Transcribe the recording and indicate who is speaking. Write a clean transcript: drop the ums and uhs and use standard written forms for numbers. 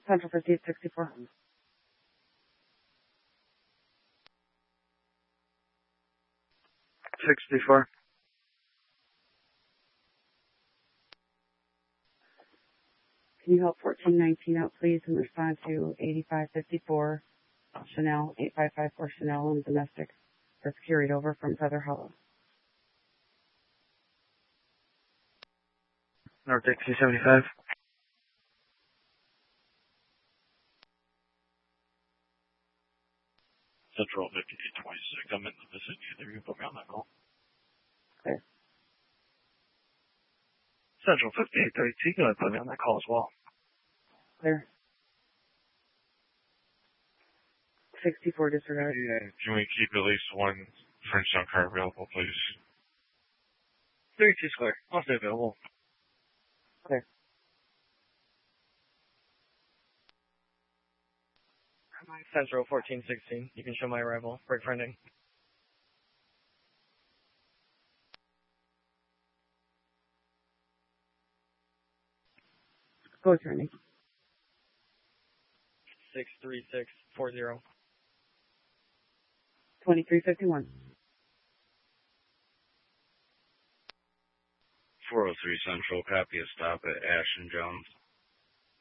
Speaker 1: Central 5864.
Speaker 2: 64.
Speaker 1: Can you help 1419 out, please, and respond to 8554 Chanel, 8554 Chanel and domestic that's carried over from Feather Hollow.
Speaker 2: North Dick 275.
Speaker 3: Central 5826. I'm in the vicinity there. You can put me on that call.
Speaker 1: Clear.
Speaker 2: Central 5832. Go ahead and put me on that call as well.
Speaker 1: Clear. 64 disregard.
Speaker 3: Can we keep at least one French junk car available, please?
Speaker 2: 32's clear. I'll stay available.
Speaker 1: Clear.
Speaker 4: Central 1416. You can show my arrival. Break friending.
Speaker 1: Go with Randy.
Speaker 4: 63640.
Speaker 1: 2351.
Speaker 5: 403 Central, copy a stop at Ashton Jones.